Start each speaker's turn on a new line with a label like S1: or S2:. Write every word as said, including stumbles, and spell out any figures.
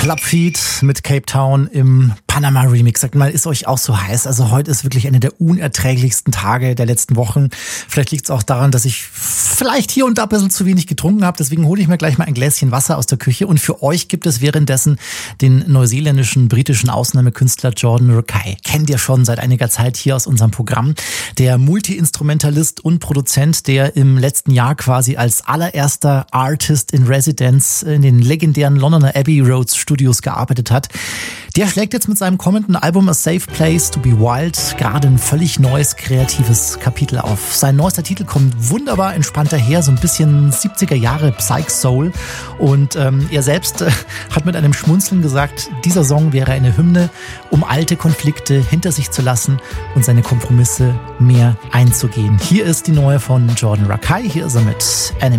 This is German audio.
S1: Clubfeed mit Cape Town im Panama Remix. Sagt mal, ist euch auch so heiß? Also heute ist wirklich einer der unerträglichsten Tage der letzten Wochen. Vielleicht liegt es auch daran, dass ich vielleicht hier und da ein bisschen zu wenig getrunken habe. Deswegen hole ich mir gleich mal ein Gläschen Wasser aus der Küche. Und für euch gibt es währenddessen den neuseeländischen, britischen Ausnahmekünstler Jordan Rakei. Kennt ihr schon seit einiger Zeit hier aus unserem Programm. Der Multi-Instrumentalist und Produzent, der im letzten Jahr quasi als allererster Artist in Residence in den legendären Londoner Abbey Road Studios gearbeitet hat. Der schlägt jetzt mit seinem kommenden Album A Safe Place to be Wild gerade ein völlig neues, kreatives Kapitel auf. Sein neuester Titel kommt wunderbar entspannt daher, so ein bisschen siebziger Jahre Psych-Soul. Und ähm, er selbst äh, hat mit einem Schmunzeln gesagt, dieser Song wäre eine Hymne, um alte Konflikte hinter sich zu lassen und seine Kompromisse mehr einzugehen. Hier ist die neue von Jordan Rakei, hier ist er mit Enemy.